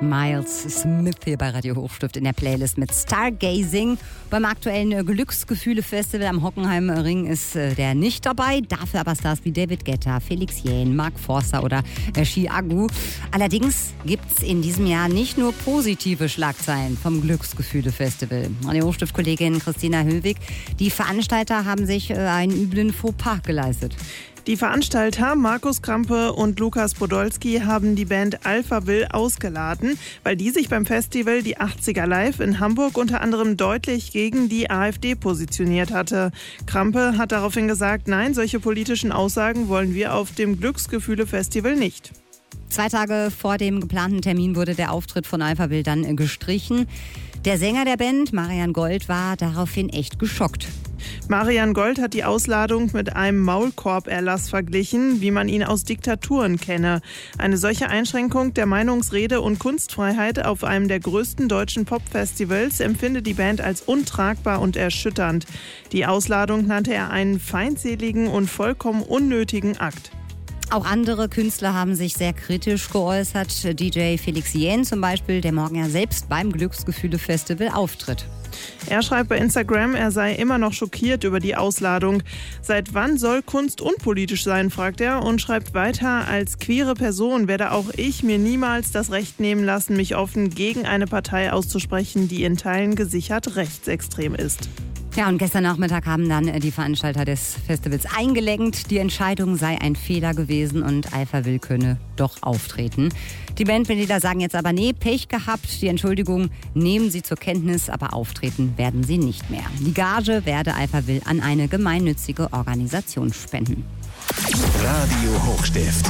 Miles Smith hier bei Radio Hochstift in der Playlist mit Stargazing. Beim aktuellen Glücksgefühle-Festival am Hockenheimring ist der nicht dabei. Dafür aber Stars wie David Guetta, Felix Jähn, Mark Forster oder Chiago. Allerdings gibt es in diesem Jahr nicht nur positive Schlagzeilen vom Glücksgefühle-Festival. Radio Hochstift-Kollegin Christina Höwig, die Veranstalter haben sich einen üblen Fauxpas geleistet. Die Veranstalter Markus Krampe und Lukas Podolski haben die Band Alphaville ausgeladen, weil die sich beim Festival Die 80er Live in Hamburg unter anderem deutlich gegen die AfD positioniert hatte. Krampe hat daraufhin gesagt, nein, solche politischen Aussagen wollen wir auf dem Glücksgefühle-Festival nicht. 2 Tage vor dem geplanten Termin wurde der Auftritt von Alphaville dann gestrichen. Der Sänger der Band, Marian Gold, war daraufhin echt geschockt. Marian Gold hat die Ausladung mit einem Maulkorb-Erlass verglichen, wie man ihn aus Diktaturen kenne. Eine solche Einschränkung der Meinungsrede- und Kunstfreiheit auf einem der größten deutschen Popfestivals empfindet die Band als untragbar und erschütternd. Die Ausladung nannte er einen feindseligen und vollkommen unnötigen Akt. Auch andere Künstler haben sich sehr kritisch geäußert. DJ Felix Jähn zum Beispiel, der morgen ja selbst beim Glücksgefühle-Festival auftritt. Er schreibt bei Instagram, er sei immer noch schockiert über die Ausladung. Seit wann soll Kunst unpolitisch sein, fragt er und schreibt weiter, als queere Person werde auch ich mir niemals das Recht nehmen lassen, mich offen gegen eine Partei auszusprechen, die in Teilen gesichert rechtsextrem ist. Ja, und gestern Nachmittag haben dann die Veranstalter des Festivals eingelenkt. Die Entscheidung sei ein Fehler gewesen und Alphaville könne doch auftreten. Die Bandmitglieder sagen jetzt aber, nee, Pech gehabt. Die Entschuldigung nehmen sie zur Kenntnis, aber auftreten werden sie nicht mehr. Die Gage werde Alphaville an eine gemeinnützige Organisation spenden. Radio Hochstift.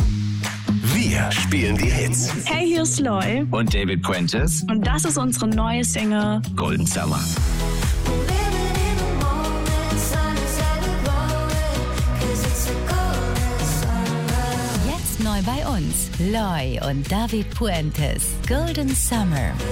Wir spielen die Hits. Hey, hier ist Loy. Und David Puentes. Und das ist unsere neue Single Golden Summer. Neu bei uns, Loy und David Puentes, Golden Summer.